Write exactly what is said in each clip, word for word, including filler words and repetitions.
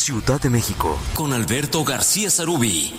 Ciudad de México, con Alberto García Sarubí.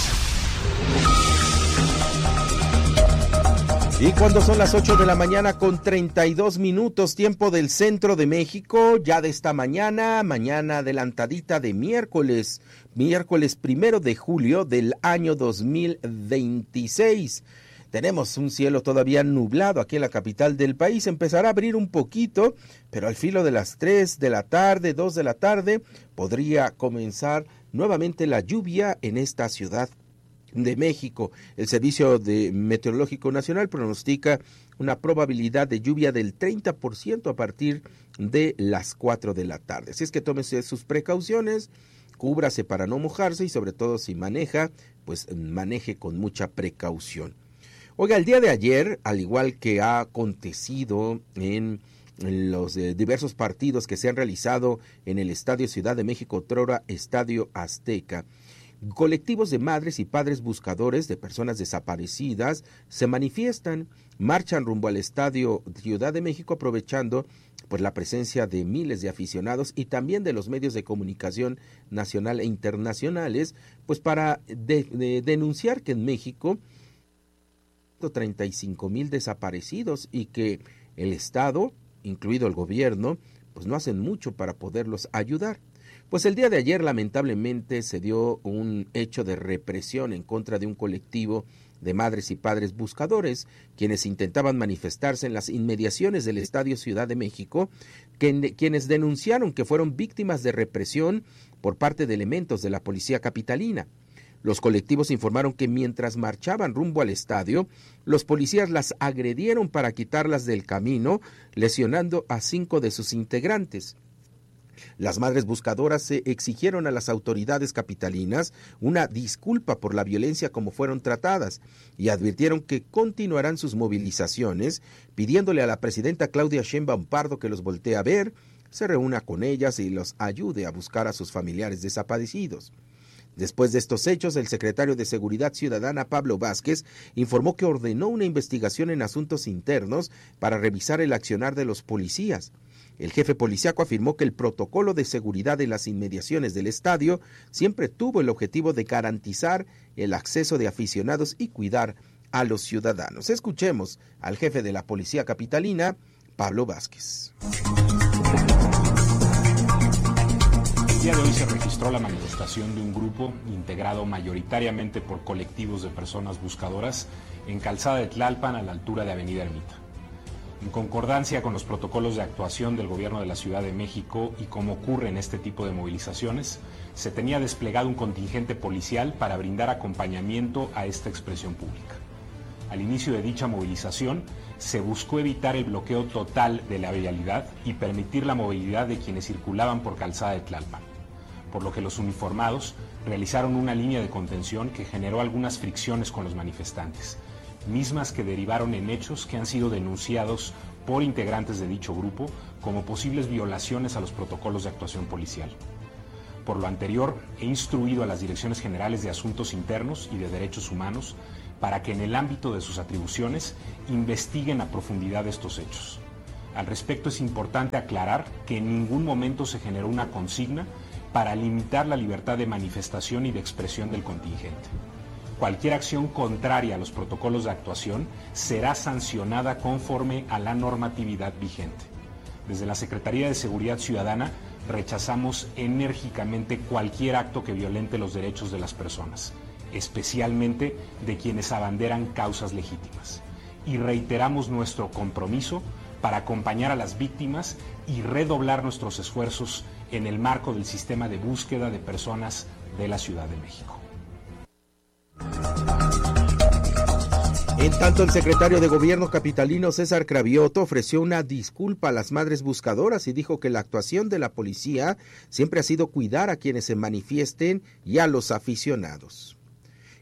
Y cuando son las ocho de la mañana con treinta y dos minutos, tiempo del centro de México, ya de esta mañana, mañana adelantadita de miércoles, miércoles primero de julio del año dos mil veintiséis. Tenemos un cielo todavía nublado aquí en la capital del país, empezará a abrir un poquito, pero al filo de las tres de la tarde, dos de la tarde, podría comenzar nuevamente la lluvia en esta ciudad de México. El Servicio de Meteorológico Nacional pronostica una probabilidad de lluvia del treinta por ciento a partir de las cuatro de la tarde. Así es que tómese sus precauciones, cúbrase para no mojarse y sobre todo si maneja, pues maneje con mucha precaución. Oiga, el día de ayer, al igual que ha acontecido en los eh, diversos partidos que se han realizado en el Estadio Ciudad de México, otrora Estadio Azteca, colectivos de madres y padres buscadores de personas desaparecidas se manifiestan, marchan rumbo al Estadio Ciudad de México aprovechando pues la presencia de miles de aficionados y también de los medios de comunicación nacional e internacionales, pues para de, de, denunciar que en México treinta y cinco mil desaparecidos y que el Estado, incluido el gobierno, pues no hacen mucho para poderlos ayudar. Pues el día de ayer lamentablemente se dio un hecho de represión en contra de un colectivo de madres y padres buscadores, quienes intentaban manifestarse en las inmediaciones del Estadio Ciudad de México, que, quienes denunciaron que fueron víctimas de represión por parte de elementos de la policía capitalina. Los colectivos informaron que mientras marchaban rumbo al estadio, los policías las agredieron para quitarlas del camino, lesionando a cinco de sus integrantes. Las madres buscadoras se exigieron a las autoridades capitalinas una disculpa por la violencia como fueron tratadas y advirtieron que continuarán sus movilizaciones, pidiéndole a la presidenta Claudia Sheinbaum Pardo que los voltee a ver, se reúna con ellas y los ayude a buscar a sus familiares desaparecidos. Después de estos hechos, el secretario de Seguridad Ciudadana, Pablo Vázquez, informó que ordenó una investigación en asuntos internos para revisar el accionar de los policías. El jefe policíaco afirmó que el protocolo de seguridad de las inmediaciones del estadio siempre tuvo el objetivo de garantizar el acceso de aficionados y cuidar a los ciudadanos. Escuchemos al jefe de la Policía Capitalina, Pablo Vázquez. El día de hoy se registró la manifestación de un grupo integrado mayoritariamente por colectivos de personas buscadoras en Calzada de Tlalpan a la altura de Avenida Ermita. En concordancia con los protocolos de actuación del Gobierno de la Ciudad de México y como ocurre en este tipo de movilizaciones, se tenía desplegado un contingente policial para brindar acompañamiento a esta expresión pública. Al inicio de dicha movilización, se buscó evitar el bloqueo total de la vialidad y permitir la movilidad de quienes circulaban por Calzada de Tlalpan, por lo que los uniformados realizaron una línea de contención que generó algunas fricciones con los manifestantes, mismas que derivaron en hechos que han sido denunciados por integrantes de dicho grupo como posibles violaciones a los protocolos de actuación policial. Por lo anterior, he instruido a las Direcciones Generales de Asuntos Internos y de Derechos Humanos para que en el ámbito de sus atribuciones investiguen a profundidad estos hechos. Al respecto, es importante aclarar que en ningún momento se generó una consigna para limitar la libertad de manifestación y de expresión del contingente. Cualquier acción contraria a los protocolos de actuación será sancionada conforme a la normatividad vigente. Desde la Secretaría de Seguridad Ciudadana rechazamos enérgicamente cualquier acto que violente los derechos de las personas, especialmente de quienes abanderan causas legítimas. Y reiteramos nuestro compromiso para acompañar a las víctimas y redoblar nuestros esfuerzos en el marco del sistema de búsqueda de personas de la Ciudad de México. En tanto, el secretario de Gobierno capitalino César Cravioto ofreció una disculpa a las madres buscadoras y dijo que la actuación de la policía siempre ha sido cuidar a quienes se manifiesten y a los aficionados.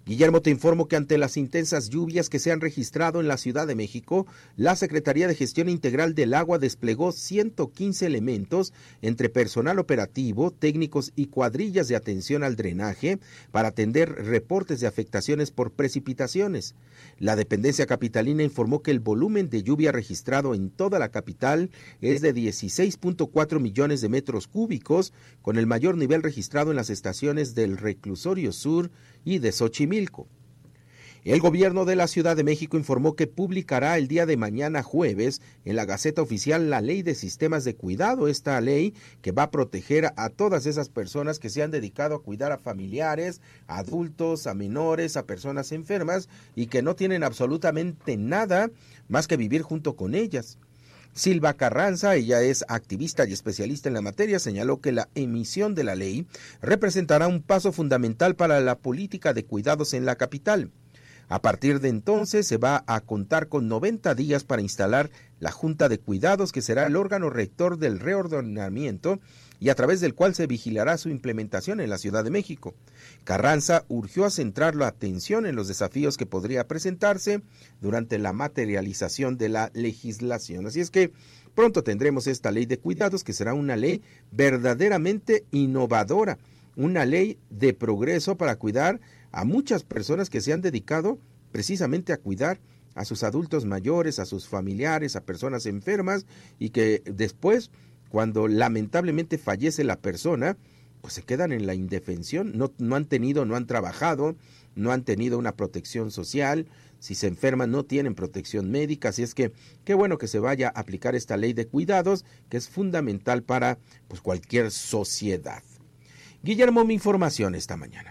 Guillermo, te informo que ante las intensas lluvias que se han registrado en la Ciudad de México, la Secretaría de Gestión Integral del Agua desplegó ciento quince elementos entre personal operativo, técnicos y cuadrillas de atención al drenaje para atender reportes de afectaciones por precipitaciones. La dependencia capitalina informó que el volumen de lluvia registrado en toda la capital es de dieciséis punto cuatro millones de metros cúbicos, con el mayor nivel registrado en las estaciones del Reclusorio Sur y de Xochimilco. El gobierno de la Ciudad de México informó que publicará el día de mañana jueves en la Gaceta Oficial la Ley de Sistemas de Cuidado, esta ley que va a proteger a todas esas personas que se han dedicado a cuidar a familiares, a adultos, a menores, a personas enfermas y que no tienen absolutamente nada más que vivir junto con ellas. Silva Carranza, ella es activista y especialista en la materia, señaló que la emisión de la ley representará un paso fundamental para la política de cuidados en la capital. A partir de entonces se va a contar con noventa días para instalar la Junta de Cuidados, que será el órgano rector del reordenamiento y a través del cual se vigilará su implementación en la Ciudad de México. Carranza urgió a centrar la atención en los desafíos que podría presentarse durante la materialización de la legislación. Así es que pronto tendremos esta ley de cuidados, que será una ley verdaderamente innovadora, una ley de progreso para cuidar a muchas personas que se han dedicado precisamente a cuidar a sus adultos mayores, a sus familiares, a personas enfermas, y que después, cuando lamentablemente fallece la persona, pues se quedan en la indefensión, no, no han tenido, no han trabajado, no han tenido una protección social, si se enferman no tienen protección médica, así es que qué bueno que se vaya a aplicar esta ley de cuidados, que es fundamental para pues cualquier sociedad. Guillermo, mi información esta mañana.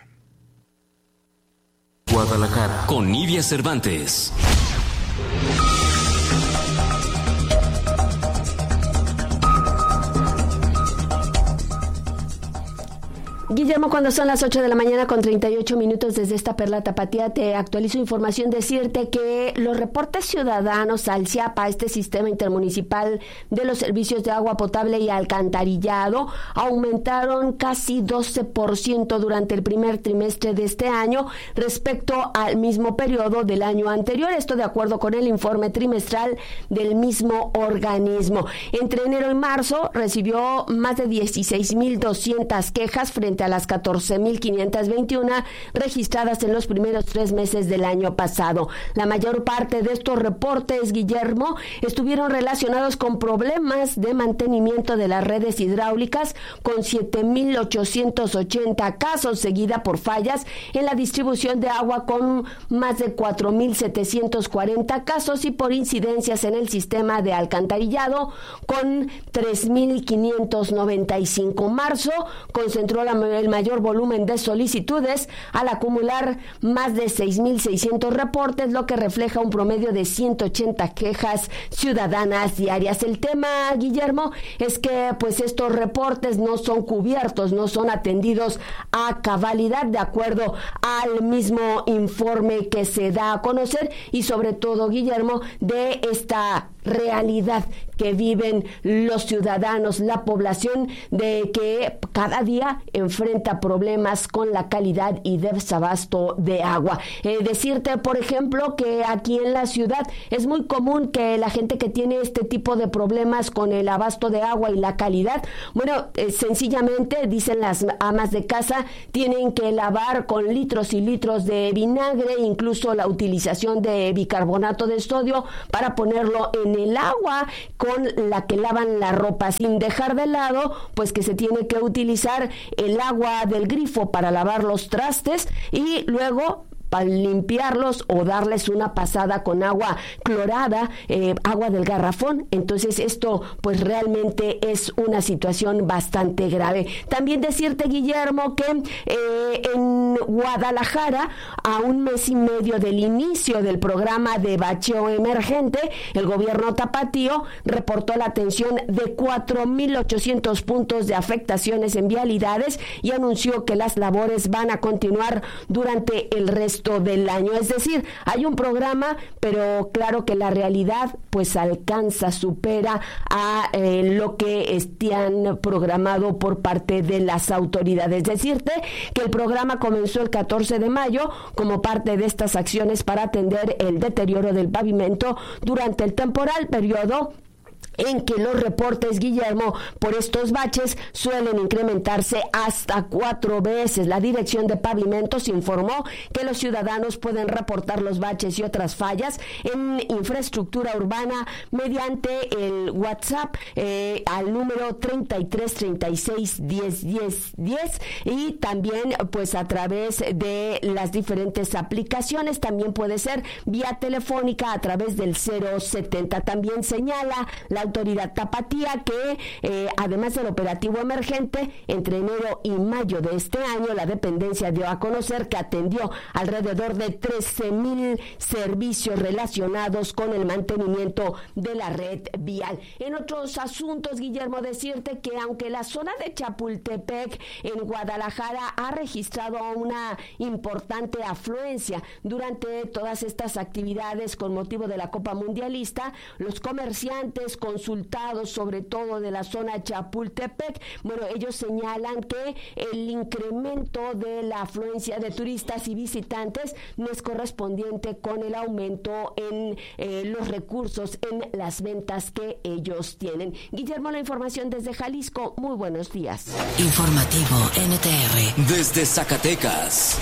Guadalajara, con Nidia Cervantes. Guillermo, cuando son las ocho de la mañana con treinta y ocho minutos desde esta Perla Tapatía, te actualizo información, decirte que los reportes ciudadanos al CIAPA, este sistema intermunicipal de los servicios de agua potable y alcantarillado, aumentaron casi doce por ciento durante el primer trimestre de este año respecto al mismo periodo del año anterior, esto de acuerdo con el informe trimestral del mismo organismo. Entre enero y marzo recibió más de dieciséis mil doscientas quejas frente a las catorce mil quinientas veintiuno registradas en los primeros tres meses del año pasado. La mayor parte de estos reportes, Guillermo, estuvieron relacionados con problemas de mantenimiento de las redes hidráulicas, con siete mil ochocientos ochenta casos, seguida por fallas en la distribución de agua con más de cuatro mil setecientos cuarenta casos y por incidencias en el sistema de alcantarillado con tres mil quinientos noventa y cinco. Marzo concentró la el mayor volumen de solicitudes al acumular más de seis mil seiscientos reportes, lo que refleja un promedio de ciento ochenta quejas ciudadanas diarias. El tema, Guillermo, es que pues estos reportes no son cubiertos, no son atendidos a cabalidad de acuerdo al mismo informe que se da a conocer y sobre todo, Guillermo, de esta realidad que viven los ciudadanos, la población, de que cada día enfrenta problemas con la calidad y desabasto de agua. Eh, decirte, por ejemplo, que aquí en la ciudad es muy común que la gente que tiene este tipo de problemas con el abasto de agua y la calidad, bueno, eh, sencillamente, dicen las amas de casa, tienen que lavar con litros y litros de vinagre, incluso la utilización de bicarbonato de sodio para ponerlo en el agua con la que lavan la ropa, sin dejar de lado pues que se tiene que utilizar el agua del grifo para lavar los trastes y luego para limpiarlos o darles una pasada con agua clorada, eh, agua del garrafón. Entonces esto pues realmente es una situación bastante grave. También decirte, Guillermo, que eh, en Guadalajara, a un mes y medio del inicio del programa de bacheo emergente, el gobierno tapatío reportó la atención de cuatro mil ochocientos puntos de afectaciones en vialidades y anunció que las labores van a continuar durante el resto resto del año. Es decir, hay un programa, pero claro que la realidad pues alcanza, supera a eh, lo que están programado por parte de las autoridades. Decirte que el programa comenzó el catorce de mayo como parte de estas acciones para atender el deterioro del pavimento durante el temporal, periodo en que los reportes, Guillermo, por estos baches suelen incrementarse hasta cuatro veces. La Dirección de Pavimentos informó que los ciudadanos pueden reportar los baches y otras fallas en infraestructura urbana mediante el WhatsApp eh, al número treinta y tres treinta y seis diez diez diez y también pues a través de las diferentes aplicaciones. También puede ser vía telefónica a través del cero setenta. También señala la autoridad tapatía que eh, además del operativo emergente, entre enero y mayo de este año, la dependencia dio a conocer que atendió alrededor de trece mil servicios relacionados con el mantenimiento de la red vial. En otros asuntos, Guillermo, decirte que aunque la zona de Chapultepec en Guadalajara ha registrado una importante afluencia durante todas estas actividades con motivo de la Copa Mundialista, los comerciantes consultados, sobre todo de la zona Chapultepec, bueno, ellos señalan que el incremento de la afluencia de turistas y visitantes no es correspondiente con el aumento en eh, los recursos en las ventas que ellos tienen. Guillermo, la información desde Jalisco. Muy buenos días. Informativo N T R desde Zacatecas.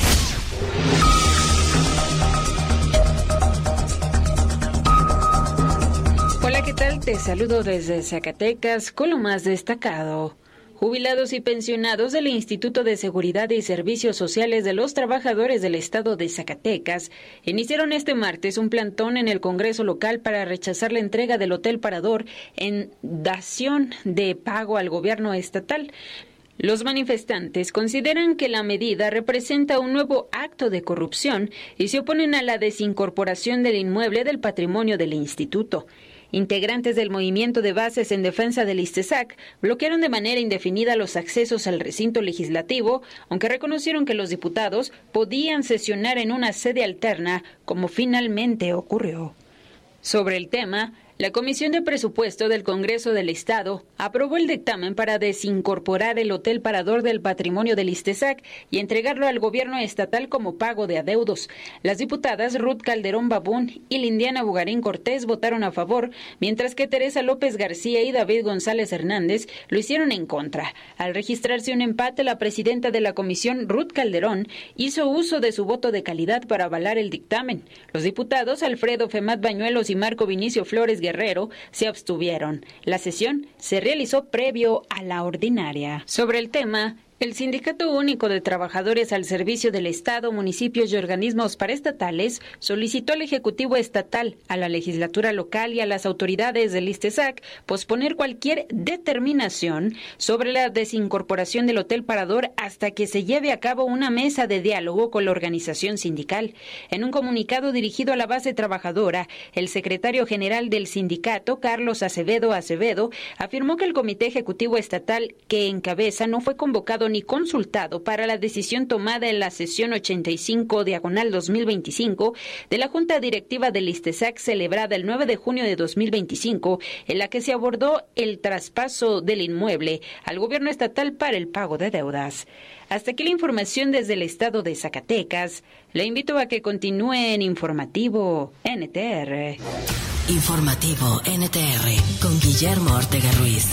Hola, ¿qué tal? Te saludo desde Zacatecas con lo más destacado. Jubilados y pensionados del Instituto de Seguridad y Servicios Sociales de los Trabajadores del Estado de Zacatecas iniciaron este martes un plantón en el Congreso local para rechazar la entrega del Hotel Parador en dación de pago al gobierno estatal. Los manifestantes consideran que la medida representa un nuevo acto de corrupción y se oponen a la desincorporación del inmueble del patrimonio del instituto. Integrantes del Movimiento de Bases en Defensa del ISTESAC bloquearon de manera indefinida los accesos al recinto legislativo, aunque reconocieron que los diputados podían sesionar en una sede alterna, como finalmente ocurrió. Sobre el tema, la Comisión de Presupuesto del Congreso del Estado aprobó el dictamen para desincorporar el Hotel Parador del patrimonio del ISTESAC y entregarlo al gobierno estatal como pago de adeudos. Las diputadas Ruth Calderón Babún y Lindiana Bugarín Cortés votaron a favor, mientras que Teresa López García y David González Hernández lo hicieron en contra. Al registrarse un empate, la presidenta de la comisión, Ruth Calderón, hizo uso de su voto de calidad para avalar el dictamen. Los diputados Alfredo Femat Bañuelos y Marco Vinicio Flores Guerrero se abstuvieron. La sesión se realizó previo a la ordinaria. Sobre el tema, el Sindicato Único de Trabajadores al Servicio del Estado, Municipios y Organismos Paraestatales solicitó al Ejecutivo Estatal, a la legislatura local y a las autoridades del ISTESAC posponer cualquier determinación sobre la desincorporación del Hotel Parador hasta que se lleve a cabo una mesa de diálogo con la organización sindical. En un comunicado dirigido a la base trabajadora, el secretario general del sindicato, Carlos Acevedo Acevedo, afirmó que el Comité Ejecutivo Estatal que encabeza no fue convocado ni consultado para la decisión tomada en la sesión ochenta y cinco diagonal dos mil veinticinco de la Junta Directiva del ISTESAC celebrada el nueve de junio de dos mil veinticinco, en la que se abordó el traspaso del inmueble al gobierno estatal para el pago de deudas. Hasta aquí la información desde el estado de Zacatecas. Le invito a que continúe en Informativo N T R. Informativo N T R con Guillermo Ortega Ruiz.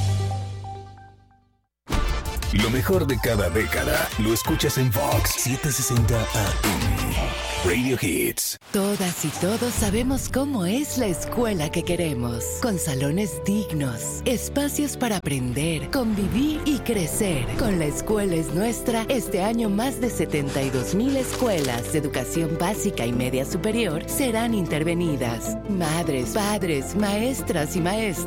Lo mejor de cada década lo escuchas en Fox setecientos sesenta A M. Radio Hits. Todas y todos sabemos cómo es la escuela que queremos. Con salones dignos, espacios para aprender, convivir y crecer. Con La Escuela es Nuestra, este año más de setenta y dos mil escuelas de educación básica y media superior serán intervenidas. Madres, padres, maestras y maestros